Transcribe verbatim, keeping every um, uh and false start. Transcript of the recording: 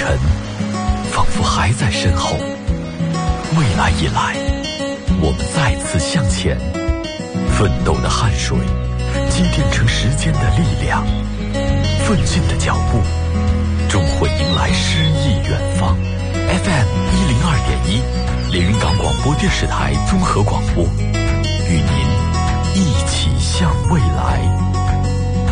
尘，仿佛还在身后。未来已来，我们再次向前，奋斗的汗水积淀成时间的力量，奋进的脚步终会迎来诗意远方。 F M 一零二点一，连云港广播电视台综合广播，与您一起向未来。